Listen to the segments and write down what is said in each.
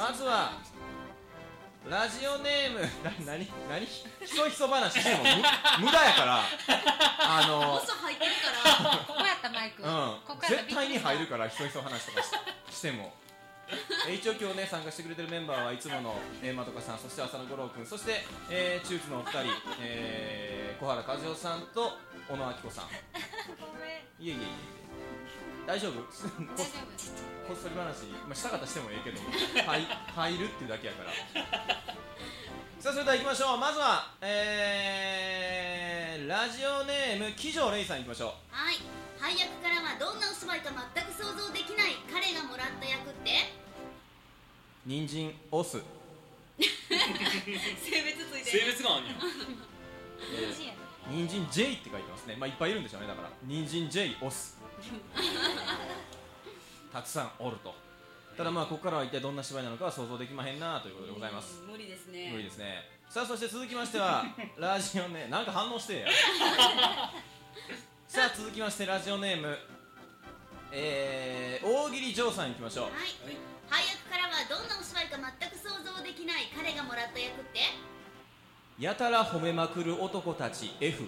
まずはラジオネーム何ひそひそ話しても無駄やから嘘入ってるからここやったマイク、ここやった絶対に入るからひそひそ話とかしても一応今日ね参加してくれてるメンバーはいつものまとかさん、そして浅野五郎君、そして、チューズのお二人、小原和代さんと小野明子さん。 ごめん。 いえ大丈夫こ大丈夫っそり話、したかったらしてもええけど入るっていうだけやからさあそれでは行きましょう。まずは、ラジオネーム騎乗レイさん行きましょう。 はい。配役からはどんなお芝居か全く想像できない彼がもらった役って人参オス性別ついて性別があんねや。 人参やね。 人参 J って書いてますね。いっぱいいるんでしょうね。だから人参 J オスたくさんおると。ただここからは一体どんな芝居なのかは想像できまへんなということでございます。 無理ですね。 無理ですね。さあそして続きましてはラジオネームなんか反応してやさあ続きましてラジオネーム大喜利嬢さんいきましょう。 はい。配役からはどんなお芝居か全く想像できない彼がもらった役ってやたら褒めまくる男たち F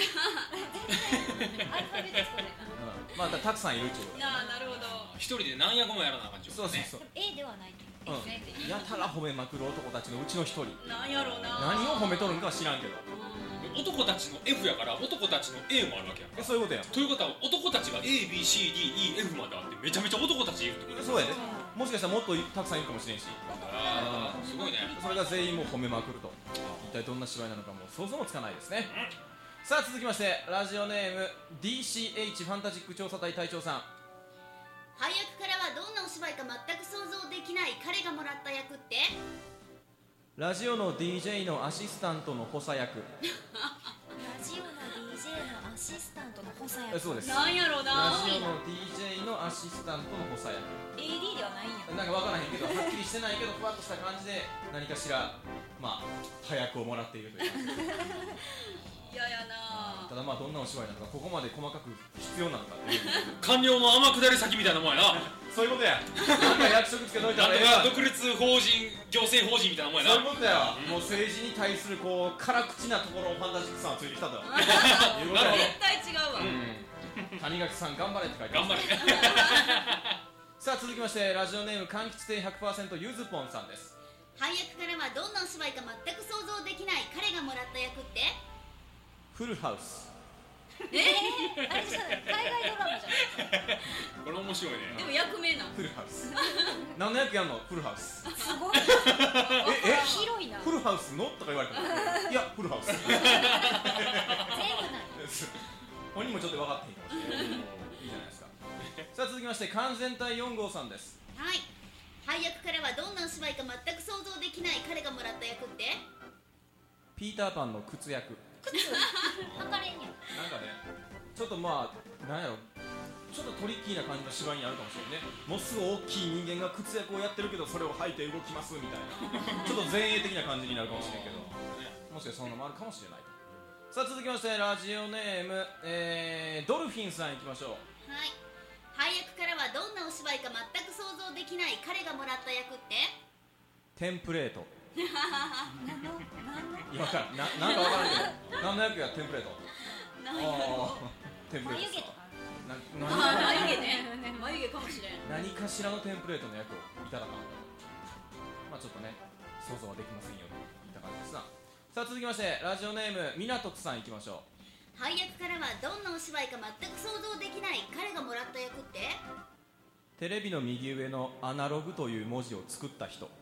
アルファベットですこれ。 たくさんいるっていうことだ。 なるほど。 一人で何役もやらなあかんちゅうことね。 そうそうそう、 A ではないと。 やたら褒めまくる男たちのうちの一人。 なんやろうな。 何を褒めとるんかは知らんけど。 男たちの F やから男たちの A もあるわけやんか。 そういうことやん。 ということは男たちが ABCDEF まであってめちゃめちゃ男たちいるってことそうやで。もしかしたらもっとたくさんいるかもしれんし、 あーすごいね。 それが全員もう褒めまくると。一体どんな芝居なのかもう想像もつかないですね。さあ続きましてラジオネーム DCH ファンタジック調査隊隊長さん。 配役からはどんなお芝居か全く想像できない彼がもらった役ってラジオの DJ のアシスタントの補佐役。 ラジオの DJ のアシスタントの補佐役。 そうです。 なんやろうな。 ラジオの DJ のアシスタントの補佐役。 AD ではないんや。 なんか分からへんけどはっきりしてないけどふわっとした感じで何かしら早くをもらっているという感じ。 嫌やな。 ただどんなお芝居なのかここまで細かく必要なのかっていう官僚の天下り先みたいなもんやな。 そういうことや。なんか役職つけといたなんとらええわ。 か独立法人行政法人みたいなもんやそういうな。 ことや。もう政治に対する辛口なところをファンタジックさんはついてきたということや。 なるほど絶対違うわ。 谷垣さん頑張れって書いてます。 頑張れ。 さあ続きましてラジオネーム柑橘亭 100% ゆずぽんさんです。 配役からはどんなお芝居か全く想像できない彼がもらった役ってフルハウス。 あれじゃない、海外ドラマじゃない。 これ面白いね。 でも役名なんフルハウス。何の役やんの？フルハウス。 すごい。広いな。 フルハウスのとか言われたらいやフルハウス。 全部ない。 本人もちょっと分かってへんかもしれない。いいじゃないですか。さあ続きまして完全体4号さんです。 はい。配役からはどんなお芝居か全く想像できない彼がもらった役ってピーターパンの靴役。 測れんやん。 なんかね、ちょっとなんやろ、ちょっとトリッキーな感じの芝居になるかもしれないね。もうすぐ大きい人間が靴役をやってるけどそれを履いて動きますみたいなちょっと前衛的な感じになるかもしれないけど、もしかしたらそんなのもあるかもしれないと。さあ続きましてラジオネーム、ドルフィンさんいきましょう。 はい。配役からはどんなお芝居か全く想像できない彼がもらった役ってテンプレート。 何のいや分からん、なんか分からんけど何の役やテンプレート。 なんやろテンプレート眉毛とか。 眉毛ね。眉毛かもしれん。 何かしらのテンプレートの役をいただかなと。ちょっとね想像はできませんよといった感じですな。さあ続きましてラジオネームみなとくさんいきましょう。 配役からはどんなお芝居か全く想像できない彼がもらった役ってテレビの右上のアナログという文字を作った人。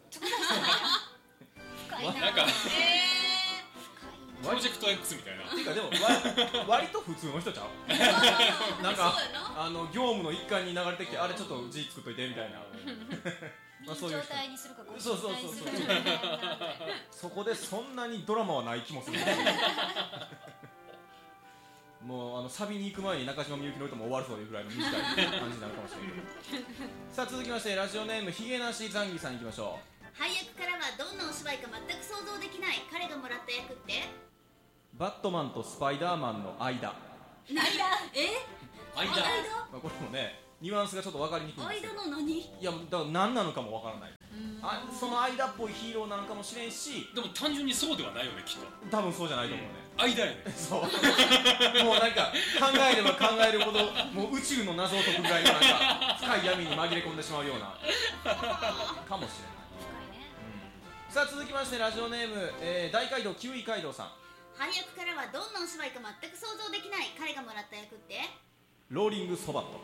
深いな。 なんか深いプロジェクト X みたいな。 ていうかでも割と普通の人ちゃうなんかそうやな。 業務の一環に流れてきてあれちょっと字作っといてみたいな右状態にするかそうそうそうそうそこでそんなにドラマはない気もするもうサビに行く前に中島みゆきの歌も終わるそういうぐらいの短い感じになるかもしれないけどさあ続きましてラジオネームひげなしザンギさんいきましょう。 配役からはどんなお芝居か全く想像できない彼がもらった役ってバットマンとスパイダーマンの間。 間間。 これもねニュアンスがちょっと分かりにくいんですよ。 間の何いやだから何なのかも分からない。 その間っぽいヒーローなのかもしれんし、 でも単純にそうではないよね、きっと。 多分そうじゃないと思うね、 間よね。 そうもうなんか考えれば考えるほどもう宇宙の謎を解くぐらいのなんか深い闇に紛れ込んでしまうようなかもしれない。 深いね。 さあ続きましてラジオネーム、大街道キウイ街道さん。 配役からはどんなお芝居か全く想像できない彼がもらった役って？ ローリングソバット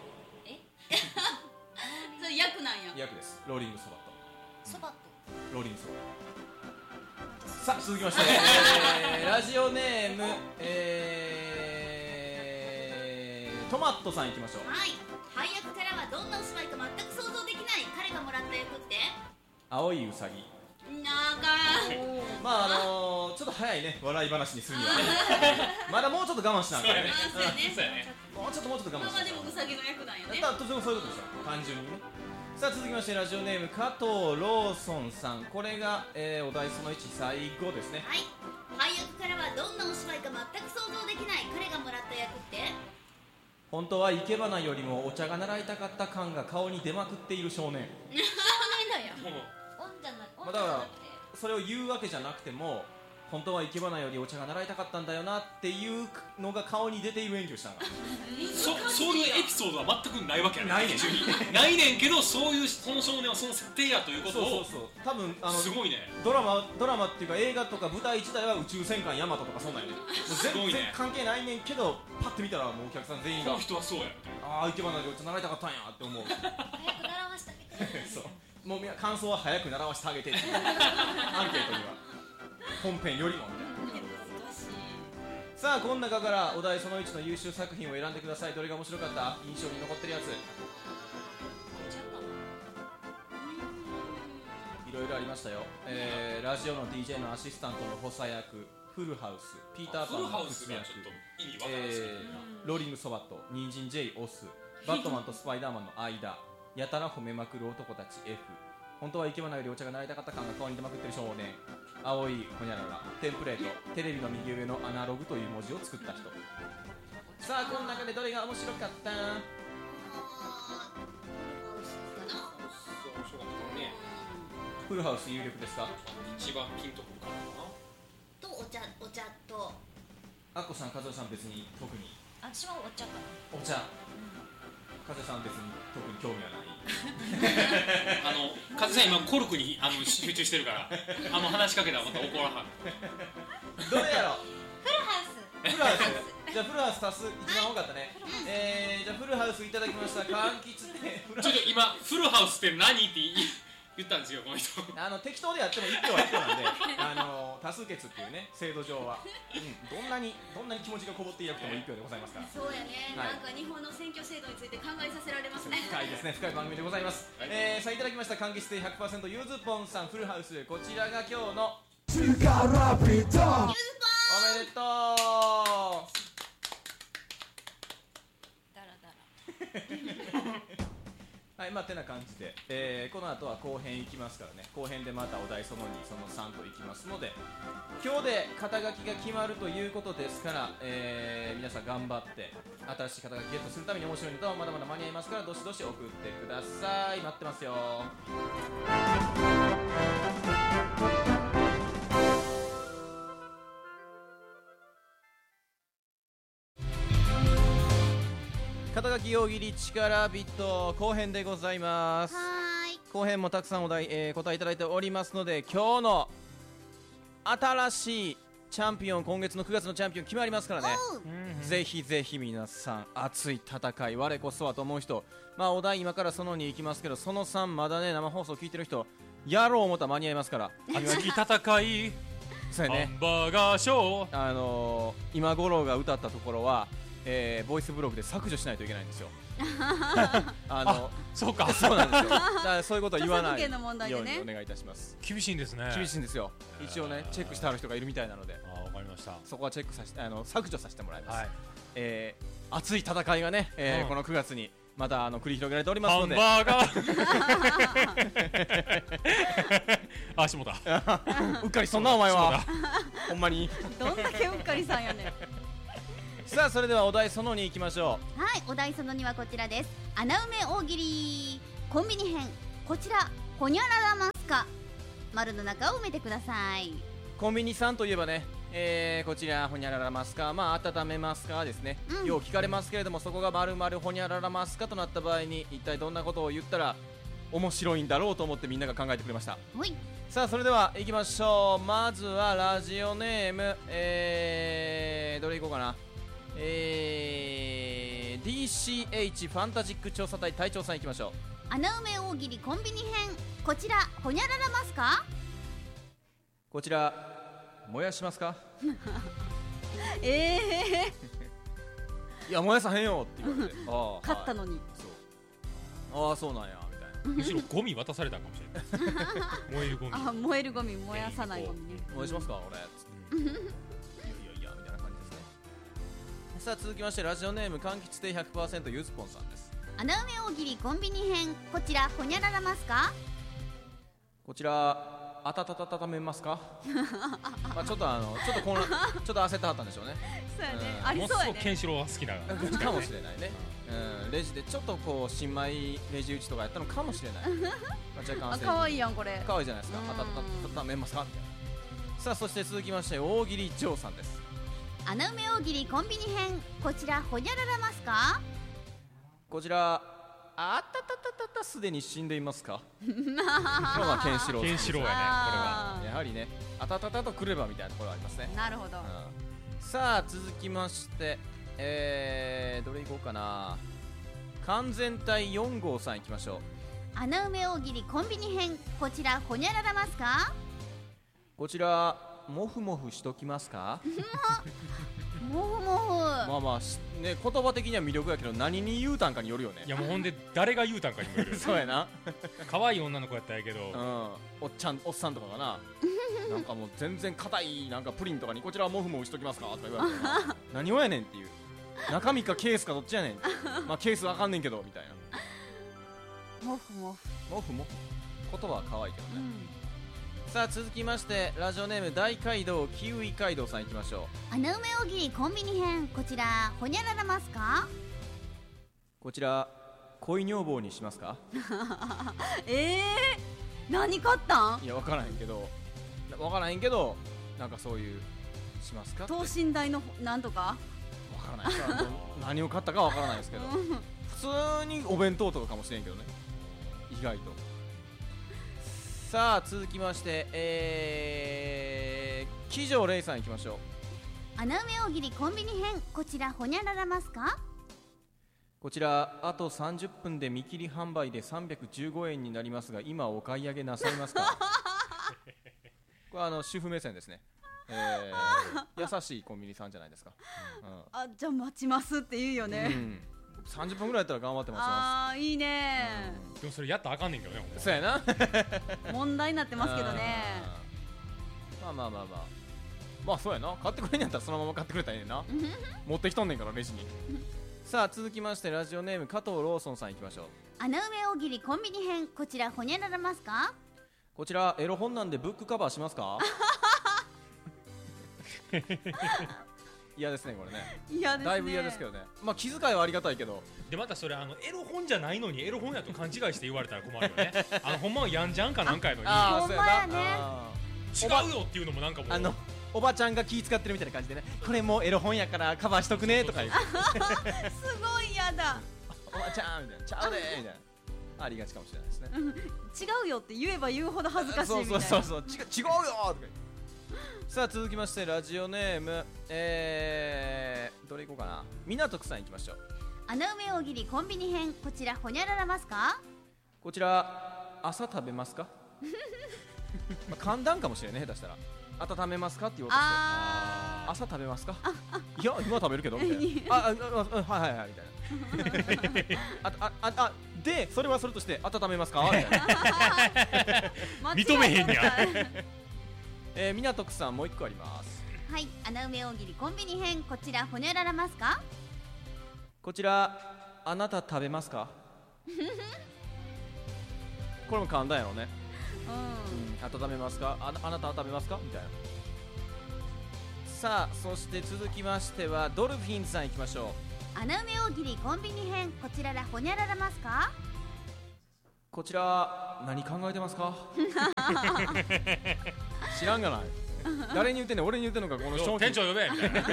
それ役なんや。 役です。ローリングソバット、 そばとローリングソバット。さあ続きまして、ラジオネーム、トマトさんいきましょう。 はい、配役からはどんなお芝居か全く想像できない彼がもらった役って？ 青いウサギ。 なんかまあちょっと早いね、笑い話にするにはねまだもうちょっと我慢しながらね、 そうやね。 そうやね。 もうちょっと我慢しなまあでもウサギの役なんやね。 とてもそういうことですよ、単純にね。さあ続きましてラジオネーム加藤ローソンさん。これが、お題その1最後ですね。 はい、配役からはどんなお芝居か全く想像できない彼がもらった役って？ 本当は生け花よりもお茶が習いたかった感が顔に出まくっている少年。 少年だよ。 もうオンじゃなくまあだからそれを言うわけじゃなくても、本当は生け花よりお茶が習いたかったんだよなっていうのが顔に出ている演技をしたのがそういうエピソードは全くないわけやね。 ないねん普通にないねんけど、そういうその少年はその設定やということを。 そう多分すごいね。 ドラマっていうか映画とか舞台自体は宇宙戦艦ヤマトとかそんなんやね。もうすごいね全然関係ないねんけど、パッて見たらもうお客さん全員がこの人はそうやみたいな。 ああ生け花よりお茶習いたかったんやって思う早く習わしてあげて。 そうもう感想は早く習わせてあげてっていうアンケートには本編よりもみたいな。さあこの中からお題その1の優秀作品を選んでください。どれが面白かった？印象に残ってるやつ。いろいろありましたよ。ラジオの DJ のアシスタントの補佐役、フルハウス、ピーターパンのフルハウス靴役、 がちょっと意味わからんすけど、 ローリングソバット、ニンジン J オス、バットマンとスパイダーマンの間、やたら褒めまくる男たち F、本当は生け花よりお茶が習いたかった感が顔に出まくってる少年、青いホニャララ、テンプレート、テレビの右上のアナログという文字を作った人。さあこの中でどれが面白かった？ 面白かったね。 フルハウス有力ですか？ 一番ピンとくるかな。 とお茶とアッコさん、カズオさん別に特に私はお茶かな。 お茶、カズオさん別に特に興味はない風さん今コルクに集中してるから話しかけたらまた怒らはん。 どれやろ？ フルハウス。 フルハウス。じゃあフルハウス足す一番多かったね。じゃあフルハウスいただきました。柑橘でちょっと今フルハウスって何って言ったんですよこの人。 適当でやっても1票は1票なんで多数決っていうね制度上は、どんなに気持ちがこもっていなくても1票でございますから。 そうやね、 はいなんか日本の選挙制度について考えさせられますね。 深いですね、深い番組でございます。 はいさあいただきました柑橘亭 100% ゆずぽんさん、フルハウス、こちらが今日のユーズポンおめでとう。 だらだら。 はい、まあてな感じで、この後は後編いきますからね。後編でまたお題その2その3といきますので、今日で肩書きが決まるということですから、皆さん頑張って新しい肩書きゲットするために面白いのとまだまだ間に合いますから、どしどし送ってください。待ってますよ。肩書き大喜利力ビット後編でございます。 はーい、 後編もたくさんお題、答えいただいておりますので、今日の新しいチャンピオン、今月の9月のチャンピオン決まりますからね。ぜひぜひ皆さん熱い戦い、我こそはと思う人、まあお題今からその2いきますけど、その3まだね生放送聞いてる人やろう思ったら間に合いますから。 熱き戦いそうやね、 ハンバーガーショー。 今五郎が歌ったところは、ボイスブログで削除しないといけないんですよ。 そうか。 そうなんですよ。だからそういうことは言わない著作権の問題でねようにお願いいたします。 厳しいんですね。 厳しいんですよ。一応ねチェックしてある人がいるみたいなので、 わかりました。 そこはチェックさせて削除させてもらいます。 はい。 熱い戦いがね、この9月にまた繰り広げられておりますハンので。 バーガー。あ、しもた。 うっかりそんなお前は。ほんまに。 どんだけうっかりさんやねん。 さあそれではお題その2いきましょはい、お題その2はこちらです。穴埋め大喜利コンビニ編。こちらほにゃららますか。丸の中を埋めてください。 コンビニさんといえばね、こちらほにゃららますか、まあ温めますかですね、よう聞かれますけれども、そこが丸々ほにゃららますかとなった場合に一体どんなことを言ったら面白いんだろうと思ってみんなが考えてくれました。 ほい。 さあそれでは行きましょう。まずはラジオネームどれいこうかな。DCH ファンタジック調査隊隊長さん行きましょう。 穴埋め大喜利コンビニ編、こちらほにゃららますか。 こちら燃やしますか。いや燃やさへんよって言われてあ勝ったのに、 そう、ああそうなんやみたいな。 むしろゴミ渡されたかもしれない燃えるゴミ。 あ、燃えるゴミ、燃やさないゴミね。 燃やしますか俺つっていやいやいやみたいな感じですね。さあ続きましてラジオネーム柑橘亭 100% ゆずぽんさんです。 穴埋め大喜利コンビニ編、こちらほにゃららますか。 こちら温めますか。まあちょっと混乱、ちょっと焦ってはったんでしょうね。 そうやね、 うんものありそうやね。 すごくケンシロウが好きなかもしれないね。レジでちょっとこう新米レジ打ちとかやったのかもしれない。まあ若干あ、可愛いやんこれ。 可愛いじゃないですか。温めますかみたいな。さあそして続きまして大喜利ジョーさんです。 穴埋め大喜利コンビニ編、こちらほにゃららますか。 こちらすでに死んでいますか。まあケンシロウケンシロウやねあーやはりね、あたたたとくればみたいなところありますね。 なるほど。 さあ続きましてどれいこうかな。完全体4号さんいきましょう。 穴埋め大喜利コンビニ編、こちらほにゃららますか。 こちらモフモフしときますか。 もふもふ。 まあまあね、言葉的には魅力やけど何に言うたんかによるよね。 いやもうほんで誰が言うたんかにもよるそうやな。 可愛い女の子やったんやけど、 おっさんとかがななんかもう全然硬いなんかプリンとかにこちらはモフモフしときますかとか言われてな何をやねんっていう、中身かケースかどっちやねんまあケースわかんねんけどみたいな。 もふもふ。 モフモフ言葉は可愛いけどね。さあ続きましてラジオネーム大街道キウイ街道さんいきましょう。 穴埋め大喜利コンビニ編、こちらほにゃららますか。 こちら恋女房にしますか。 何買ったん。 いや分からへんけどなんかそういうしますかって等身大のなんとか。 分からないですから何を買ったか分からないですけど普通にお弁当とかかもしれんけどね、意外と。さあ続きまして騎乗レイさんいきましょう。 穴埋め大喜利コンビニ編、こちらほにゃららますか。 こちらあと30分で見切り販売で315円になりますが今お買い上げなさいますか。これ主婦目線ですね。優しいコンビニさんじゃないですか。 あ、じゃあ待ちますって言うよね。 30分ぐらいやったら頑張って待ちまあー、いいね。 でもそれやったらあかんねんけどねほんす。そうやな。 問題になってますけどね。 まあそうやな。買ってくれんやったらそのまま買ってくれたらええねんな。持ってきとんねんからレジに。さあ続きましてラジオネーム加藤ローソンさんいきましょう。 穴埋め大喜利コンビニ編、こちらほにゃららますか。 こちらエロ本なんでブックカバーしますか。嫌ですねこれね。 嫌ですね。 だいぶ嫌ですけどね。まあ気遣いはありがたいけど。 でまたそれエロ本じゃないのにエロ本やと勘違いして言われたら困るよね。ほんまはやんじゃんかなんかやのにほんまやね。 違うよっていうのもなんかもうおばちゃんが気使ってるみたいな感じでね、これもうエロ本やからカバーしとくねとか言う。 すごい嫌だ。 おばちゃんみたいな、ちゃうでみたいなありがちかもしれないですね。 違うよって言えば言うほど恥ずかしいみたいな。 そう違うよとか言う。さあ続きましてラジオネームどれいこうかな。港区さんいきましょう。 穴埋め大喜利コンビニ編、こちらほにゃららますか。 こちら朝食べますか。まあ簡単かもしれないね、下手したら温めますかって言おうとして朝食べますか。いや今食べるけどみたいな。はいはいはいみたいな。でそれはそれとして温めますかみたいな。 認めへんや。 港区さんもう一個あります。 はい、穴埋め大喜利コンビニ編、こちらほにゃららますか。 こちらあなた食べますか。これも簡単やろね。温めますか。あなたは食べますかみたいな。さあそして続きましてはドルフィンさんいきましょう。 穴埋め大喜利コンビニ編、こちらほにゃららますか。 こちら何考えてますか知らんがない誰に言ってんねん、俺に言ってんのかこの商品店長呼べみたいな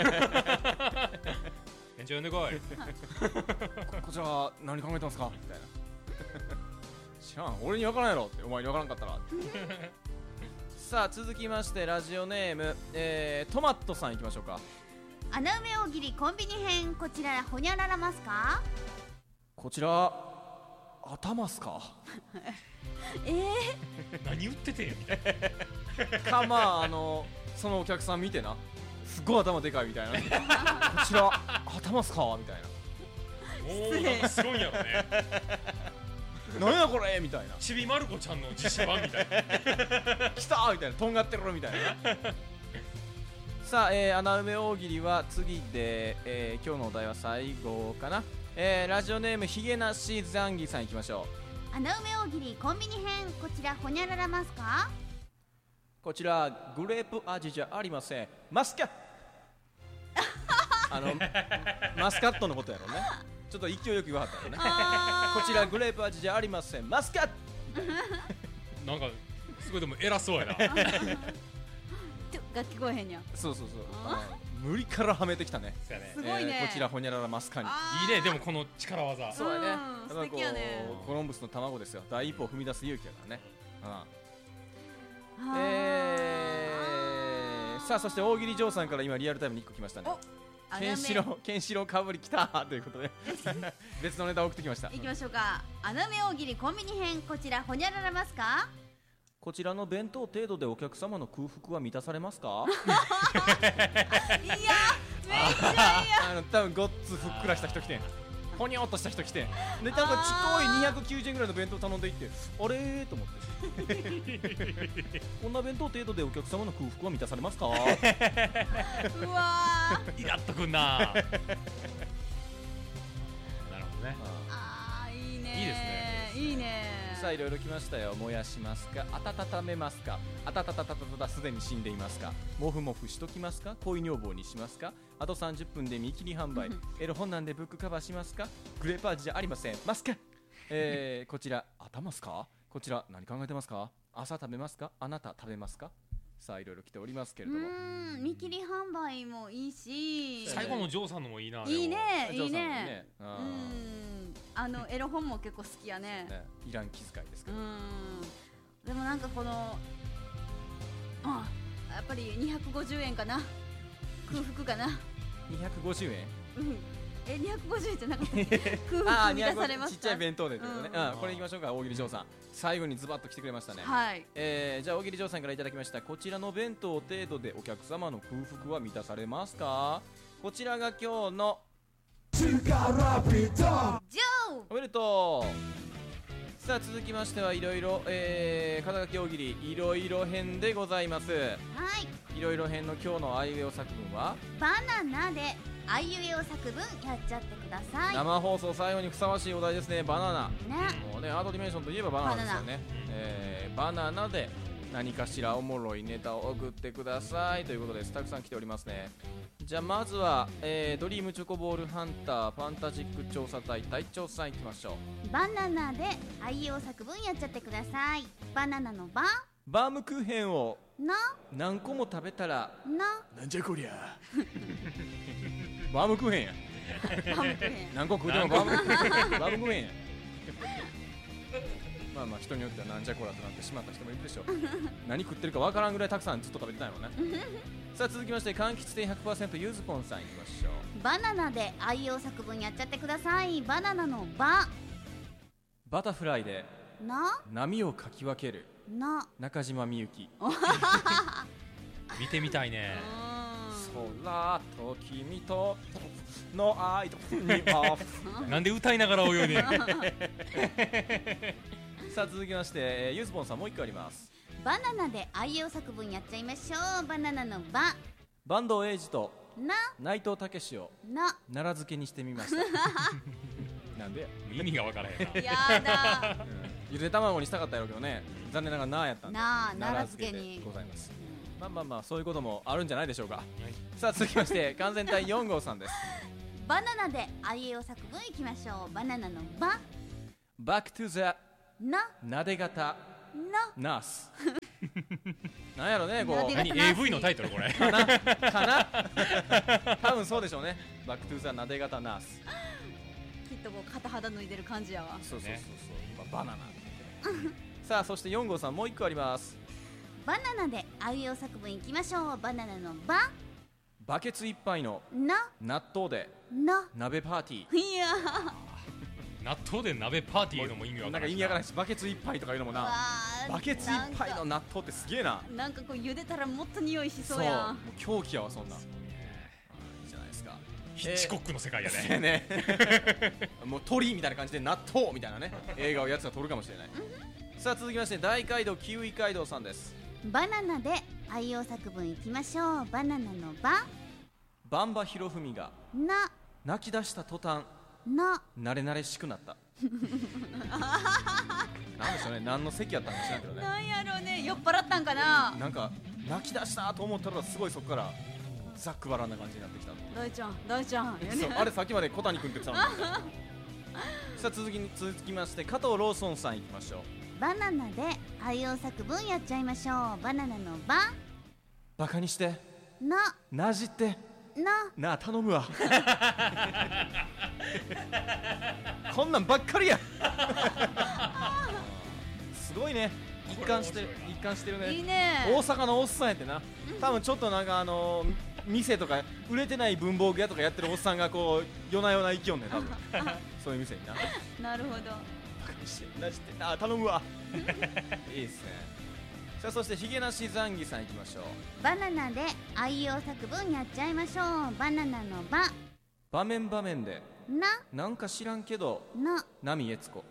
店長呼んでこいこちら何考えてますかみたいな知らん、俺に分からんやろって、お前に分からんかったらさあ続きましてラジオネーム、トマットさんいきましょうか。 穴埋め大喜利コンビニ編、こちらほにゃららますか？ こちら頭っすか何言っててんみたいなか、まあそのお客さん見てな、すごい頭でかいみたいなこちら頭っすかみたいおーなんかすごいんやろねな、なんやこれみたいな、 ちびまる子ちゃんの実写版みたいな来たーみたいな、とんがってるみたいなさあ、穴埋め大喜利は次で、今日のお題は最後かな。ラジオネームひげなしザンギさんいきましょう。 穴埋め大喜利コンビニ編、こちらほにゃららますか？ こちらグレープ味じゃありません、マスカッマスカットのことやろね。ちょっと勢いよく言わはったよねこちらグレープ味じゃありません、マスカットなんかすごいでも偉そうやなが聞こえへんやん。 そうそうそう、無理からはめてきたね。 そうやねすごいねこちらほにゃららマスカに。 いいね、でもこの力技そうやね、 素敵やね。 コロンブスの卵ですよ、第一歩を踏み出す勇気やからね。さあそして大喜利嬢さんから今リアルタイムに1個来ましたね。ケンシロウかぶりきたということで別のネタを送ってきました。 いきましょうか。穴埋め大喜利コンビニ編、こちらほにゃららますか？ こちらの弁当程度でお客様の空腹は満たされますかいやめっちゃいや多分ごっつふっくらした人来てん、ほにょっとした人来てんで、なんかちっこい290円ぐらいの弁当頼んでいって、あれーと思ってこんな弁当程度でお客様の空腹は満たされますかうわイラっとくんななるほどねいいねいいですねいいね。 さあいろいろ来ましたよ。燃やしますか、温めますか、あたたたたたたすでに死んでいますか、もふもふしときますか、恋女房にしますか、あと30分で見切り販売エロ本なんでブックカバーしますか、グレープ味じゃありません、ますかこちら頭っすか、こちら何考えてますか、朝食べますか、あなた食べますか。さあいろいろ来ておりますけれども、 見切り販売もいいし、 最後のジョーさんのもいいな。 いいねいいジョーさんもね。エロ本も結構好きやね。 いらん気遣いですけど、 でもなんかこのやっぱり250円かな、空腹かな。 250円 250円じゃなくて空腹満たされますか。 ちっちゃい弁当でってことね。これいきましょうか。大喜利嬢さん最後にズバッと来てくれましたね。 はい。 じゃあ大喜利嬢さんからいただきました。こちらの弁当程度でお客様の空腹は満たされますか。こちらが今日のジョーおめでとう。さあ続きましてはいろいろ肩書き大喜利いろいろ編でございます。 はい。 いろいろ編の今日のあいうえお作文はバナナであいうえお作文やっちゃってください。 生放送最後にふさわしいお題ですね。バナナね。 もうね、アートディメンションといえばバナナですよね。バナナで何かしらおもろいネタを送ってくださいということです。たくさん来ておりますね。じゃあまずは、ドリームチョコボールハンターファンタジック調査隊隊長さんいきましょう。 バナナであいうえお作文やっちゃってください。バナナのババームクーヘンをな何個も食べたらななんじゃこりゃバームクーヘンやバームクーヘン何個食うてもバームクーヘンやまあまあ人によってはなんじゃこらとなってしまった人もいるでしょう何食ってるかわからんぐらいたくさんずっと食べてたよねさあ続きまして柑橘店 100% ゆずぽんさんいきましょう。 バナナであいうえお作文やっちゃってください。バナナのババタフライでな波をかき分けるな中島みゆき。 見てみたいね。 空と君との間にオフなんで歌いながら泳いでんのさあ続きましてゆずぽんさんもう一個あります。 バナナであいうえお作文やっちゃいましょう。バナナのバ坂東英二とな内藤武史をな奈良漬けにしてみましたなんでや、 意味が分からへんな。 やだゆで卵にしたかったやろうけどね、残念ながらなーやったんでなあ奈良漬けにでございます。まあまあまあそういうこともあるんじゃないでしょうか、さあ続きまして完全体4号さんです。 バナナであいうえお作文いきましょう。バナナのババックトゥザなで型なナースなんやろねこうなで型何 AV のタイトルこれかな多分そうでしょうね。バックトゥーザなで型ナース。 きっとこう片肌脱いでる感じやわ。 そうそうそうそう、今バナナさあそして4号さんもう1個あります。 バナナであいうえお作文いきましょう。バナナのババケツいっぱいのな納豆でな鍋パーティー。 いや納豆で鍋パーティーのも意味わからなんか意味わからないし、バケツいっぱいとかいうのもな、バケツいっぱいの納豆ってすげえな。 なんかこう茹でたらもっと匂いしそそううやん。 もう狂気やわそんな。いいじゃないですか。 ヒッチコックの世界やそうねやねもう鳥みたいな感じで納豆みたいなね映画をやつが撮るかもしれないさあ続きまして大街道キウイ街道さんです。 バナナであいうえお作文いきましょう。バナナのババンバひろふみがな泣き出した途端な慣れ慣れしくなったなんでしょうね、何の席やったんか知らんけどね。 なんやろうね、酔っ払ったんかな。 なんか泣き出したと思ったらすごいそこからざっくばらんな感じになってきた。 大ちゃん大ちゃんやねそうあれさっきまで小谷君って言ってたのにさあ続きまして加藤ローソンさんいきましょう。 バナナであいうえお作文やっちゃいましょう。バナナのババカにしてななじってななあ頼むわこんなんばっかりやすごいね、一貫してるね。 いいね。 大阪のおっさんやってな、多分ちょっとなんか店とか売れてない文房具屋とかやってるおっさんがこう夜な夜な行きよんねん多分そういう店にな。 なるほど。 バカにしてなじってなあ頼むわいいっすね。さあそしてヒゲなしザンギさんいきましょう。 バナナであいうえお作文やっちゃいましょう。バナナのバ場面場面でななんか知らんけどな波悦子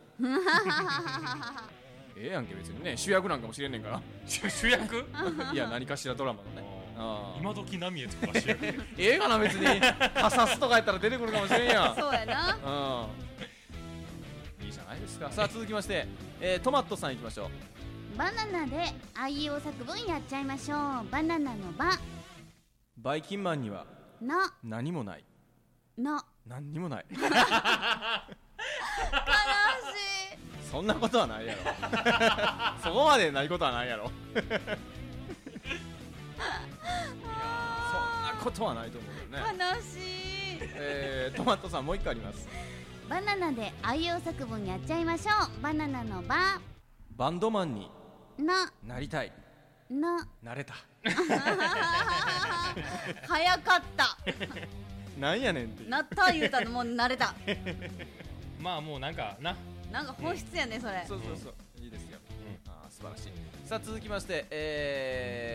ええやんけ別にね、主役なんかもしれんねんから主役いや何かしらドラマのね。あ今時波へつくか主役ええがな別にカサスとかやったら出てくるかもしれんやんそうやな。 いいじゃないですか。さあ続きまして、トマトさんいきましょう。 バナナであいうえお作文やっちゃいましょう。バナナのババイキンマンにはな何もないな何にもない悲しい。 そんなことはないやろそこまでないことはないやろそんなことはないと思うけどね。 悲しい。 トマトさんもう一個あります。 バナナであいうえお作文やっちゃいましょう。バナナのババンドマンにななりたいななれた早かったなんやねんっていう。 なった言うたのもう慣れた。 まあもうなんかななんか本質やねそれ。 そうそうそう、いいですよ、あー素晴らしい。さあ続きまして、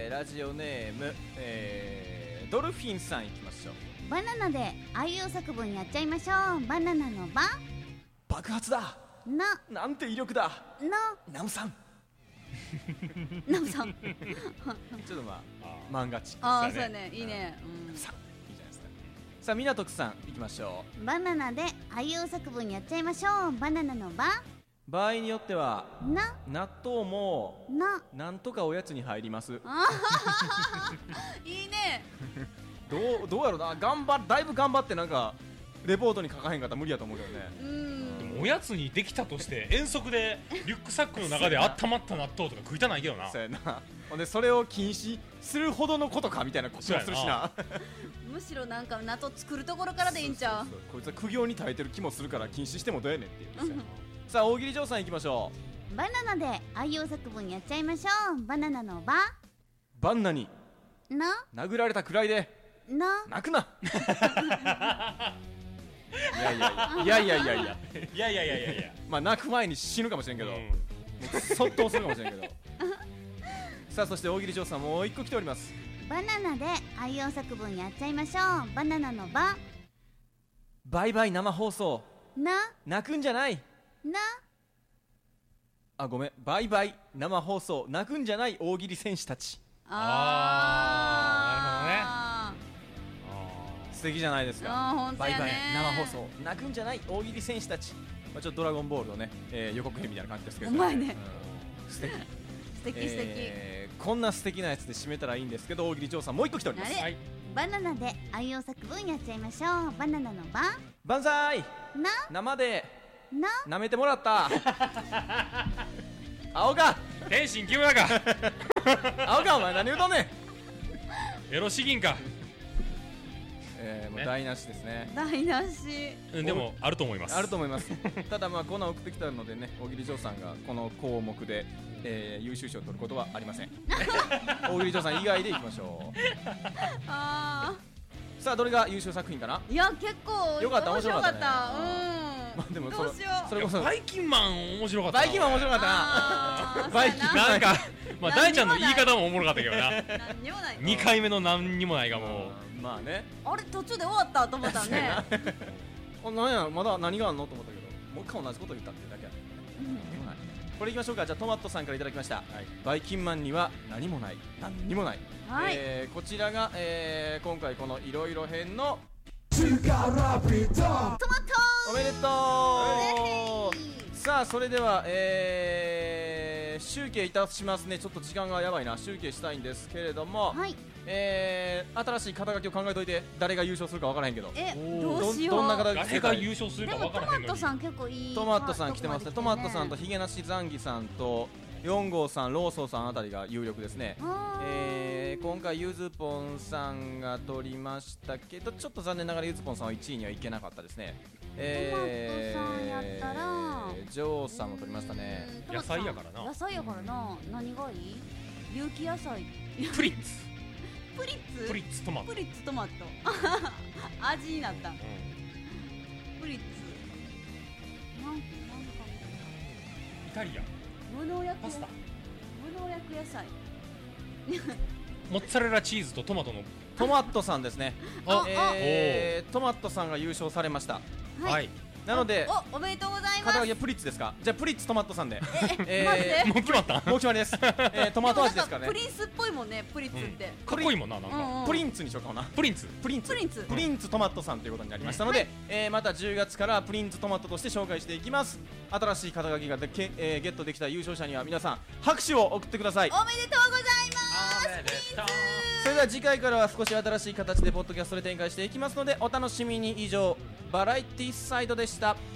ラジオネーム、ドルフィンさんいきましょう。 バナナであいうえお作文やっちゃいましょう。バナナのバ爆発だななんて威力だなナムさんナムさん。 ちょっと漫画チックああそうやねそうやね、いいね。 さいいじゃないですか。さあ港区さんいきましょバナナであいうえお作文やっちゃいましょう。バナナのバう。場合によってはな納豆もななんとかおやつに入ります。 いいね。 どうやろな、だいぶ頑張ってなんかレポートに書かへんかったら無理やと思うけどね。 でもおやつにできたとして遠足でリュックサックの中で温まった納豆とか食いたないけどな。 そうやな。ほんでそれを禁止するほどのことかみたいなことをするしな。 むしろなんか納豆作るところからでいいんちゃう。 そうこいつは苦行に耐えてる気もするから禁止してもどうやねんっていうんですよ。さあ大喜利嬢さんいきましょう。 バナナであいうえお作文やっちゃいましょう。バナナのババンナにな殴られたくらいでな泣くな。いやいやいやいやいやいやいやいやいやいやいやまあ泣く前に死ぬかもしれんけど、 うんもうそっとするかもしれんけどさあそして大喜利嬢さんもう一個来ております。 バナナであいうえお作文やっちゃいましょう。バナナのババイバイ生放送な泣くんじゃない。 なあごめん、バイバイ生放送泣くんじゃない大喜利選手たち。 あ素敵じゃないですか。 あーほんとバイバイやね生放送泣くんじゃない大喜利選手たち。まあ、ちょっとドラゴンボールのね、予告編みたいな感じですけど、 うまいね、 うん素敵素敵素敵、 こんな素敵なやつで締めたらいいんですけど、大喜利嬢さんもう一個来ております。 あれはいバナナであいうえお作文やっちゃいましょう。バナナのバ万歳な生でな舐めてもらった青か天心木村か青かお前何言うとんねんエロ詩吟か。 もう台無しですね。 台無し。 でもあると思います。 あると思いますただまあコーナー送ってきたのでね、大喜利嬢さんがこの項目で、優秀賞を取ることはありません大喜利嬢さん以外でいきましょうあさあどれが優秀作品かな。 ー、いや結構よかった面白かったね面まあでもどうしようそれこそバイキンマン面白かったな。 バイキンマン面白かったなあーバイキンマンなんかまあ何にもない大ちゃんの言い方もおもろかったけどなそうやな何にもない 2回目の何にもないがもまあねあれ途中で終わったと思ったねなんやまだ何があんのと思ったけどもう一回同じこと言ったってだけやったこれいきましょうか。じゃあトマトさんからいただきました、バイキンマンには何もない何にもない、 はいこちらが、今回このいろいろ編のトマトおめでとう。さあそれでは、集計いたしますね。ちょっと時間がやばいな。集計したいんですけれども、 はい新しい肩書きを考えといて誰が優勝するか分からへんけどどうしようどんなう肩書き誰が優勝するかでもト分からへんのにマトさん結構いいトマトさん来てますね。トマトさんととヒゲなしザンギさんと4号さんローソーさんあたりが有力ですね。今回ゆずぽんさんが取りましたけどちょっと残念ながらゆずぽんさんは1位にはいけなかったですね。 トマトさんやったらジョーさんも取りましたね。 野菜やからな野菜やからな何がいい有機野菜プリッツプリッツプリッツトマトプリッツトマト味になったプリッツなんかイタリアン無農薬パスタ無農薬野菜モッツァレラチーズとトマトのトマトさんですね。 あトマトさんが優勝されました。 はいなのでおめでとうございます肩書きはプリッツですか。じゃあプリッツトマトさんでマジでもう決まったもう決まりです。トマト味ですからねプ。リンスっぽいもんねプリッツってかっこいいもんななんかプリンツにしようかな。 プリンツプリンツプリンツプリンツトマトさんということになりましたので、また10月からプリンツトマトとして紹介していきます。新しい肩書きがゲットできた優勝者には皆さん拍手を送ってください。 おめでとうございますそれでは次回からは少し新しい形でポッドキャストで展開していきますのでお楽しみに。以上バラエティサイドでした。